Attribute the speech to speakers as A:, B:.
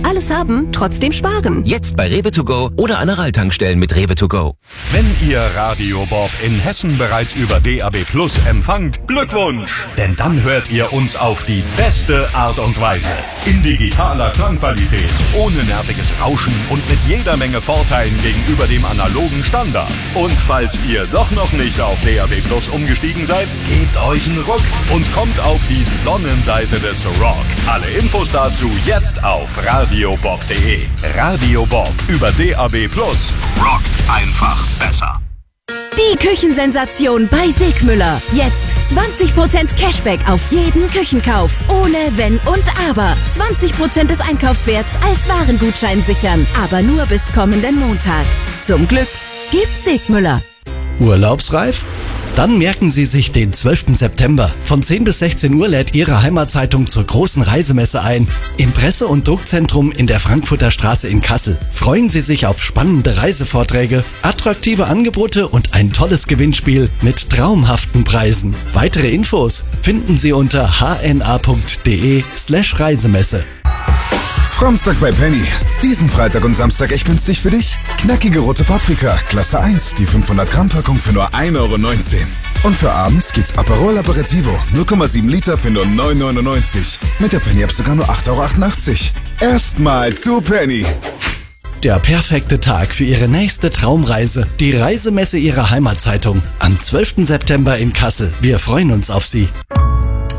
A: alles haben, trotzdem sparen.
B: Jetzt bei Rewe to go oder an Aral-Tankstellen mit Rewe to go.
C: Wenn ihr Radio Bob in Hessen bereits über DAB Plus empfangt, Glückwunsch! Denn dann hört ihr uns auf die beste Art und Weise. In digitaler Klangqualität, ohne nerviges Rauschen und mit jeder Menge Vorteilen gegenüber dem analogen Standard. Und falls ihr doch noch nicht auf DAB Plus umgestiegen seid, gebt euch einen Ruck und kommt auf die Sonnenseite des Rock. Alle Infos dazu jetzt auf radiobob.de. Radio Bob über DAB Plus. Rockt einfach besser.
D: Die Küchensensation bei Segmüller. Jetzt 20% Cashback auf jeden Küchenkauf. Ohne Wenn und Aber. 20% des Einkaufswerts als Warengutschein sichern. Aber nur bis kommenden Montag. Zum Glück gibt's Segmüller.
E: Urlaubsreif? Dann merken Sie sich den 12. September. Von 10 bis 16 Uhr lädt Ihre Heimatzeitung zur großen Reisemesse ein. Im Presse- und Druckzentrum in der Frankfurter Straße in Kassel. Freuen Sie sich auf spannende Reisevorträge, attraktive Angebote und ein tolles Gewinnspiel mit traumhaften Preisen. Weitere Infos finden Sie unter hna.de/Reisemesse.
F: Frommstag bei Penny. Diesen Freitag und Samstag echt günstig für dich? Knackige rote Paprika, Klasse 1, die 500 Gramm Packung für nur 1,19 €. Und für abends gibt's Aperol Aperitivo, 0,7 Liter für nur 9,99 €. Mit der Penny-App sogar nur 8,88 €. Erstmal zu Penny.
E: Der perfekte Tag für Ihre nächste Traumreise. Die Reisemesse Ihrer Heimatzeitung. Am 12. September in Kassel. Wir freuen uns auf Sie.